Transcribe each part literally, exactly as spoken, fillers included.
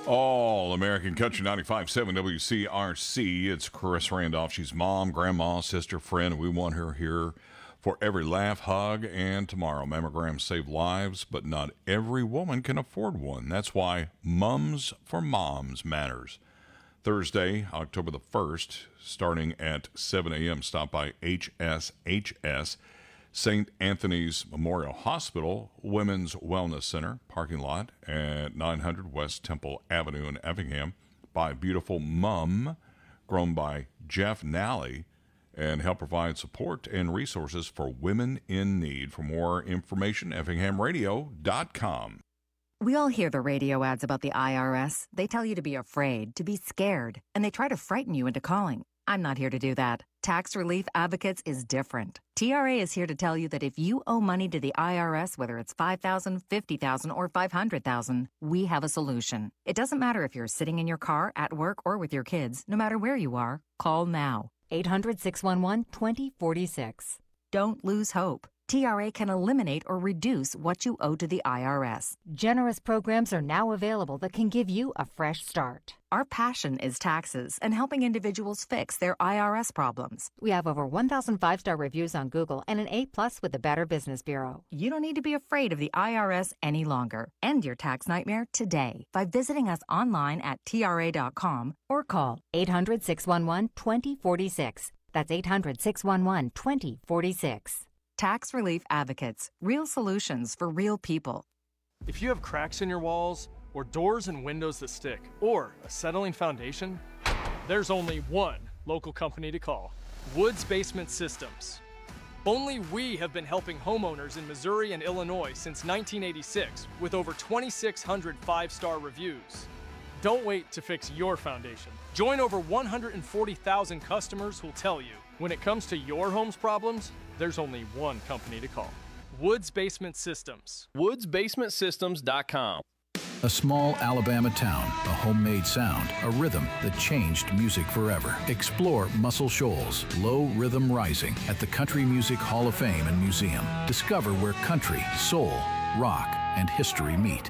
All American Country ninety-five point seven W C R C. It's Chris Randolph. She's mom, grandma, sister, friend. We want her here for every laugh, hug, and tomorrow. Mammograms save lives, but not every woman can afford one. That's why Mums for Moms matters. Thursday, October the first, starting at seven a.m., stop by H S H S, Saint Anthony's Memorial Hospital, Women's Wellness Center, parking lot at nine hundred West Temple Avenue in Effingham. Buy Beautiful Mum, grown by Jeff Nally, and help provide support and resources for women in need. For more information, effingham radio dot com. We all hear the radio ads about the I R S. They tell you to be afraid, to be scared, and they try to frighten you into calling. I'm not here to do that. Tax Relief Advocates is different. T R A is here to tell you that if you owe money to the I R S, whether it's five thousand dollars, fifty thousand dollars, or five hundred thousand dollars, we have a solution. It doesn't matter if you're sitting in your car, at work, or with your kids. No matter where you are, call now. eight hundred, six one one, two zero four six. Don't lose hope. T R A can eliminate or reduce what you owe to the I R S. Generous programs are now available that can give you a fresh start. Our passion is taxes and helping individuals fix their I R S problems. We have over one thousand five-star reviews on Google and an A plus with the Better Business Bureau. You don't need to be afraid of the I R S any longer. End your tax nightmare today by visiting us online at T R A dot com or call eight hundred, six one one, two zero four six. That's eight hundred, six one one, two zero four six. Tax Relief Advocates. Real solutions for real people. If you have cracks in your walls, or doors and windows that stick, or a settling foundation, there's only one local company to call: Woods Basement Systems. Only we have been helping homeowners in Missouri and Illinois since nineteen eighty-six with over twenty-six hundred five-star reviews. Don't wait to fix your foundation. Join over one hundred forty thousand customers who'll tell you, when it comes to your home's problems, there's only one company to call: Woods Basement Systems. woods basement systems dot com. A small Alabama town, a homemade sound, a rhythm that changed music forever. Explore Muscle Shoals, Low Rhythm Rising at the Country Music Hall of Fame and Museum. Discover where country, soul, rock, and history meet.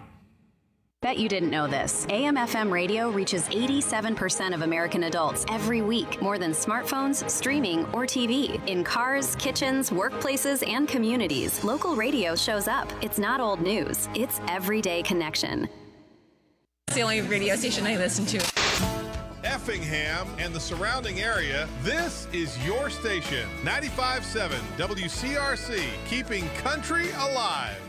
Bet you didn't know this. A M F M radio reaches eighty-seven percent of American adults every week, more than smartphones, streaming, or T V. In cars, kitchens, workplaces, and communities, local radio shows up. It's not old news. It's everyday connection. It's the only radio station I listen to. Effingham and the surrounding area, this is your station. ninety-five point seven W C R C, keeping country alive.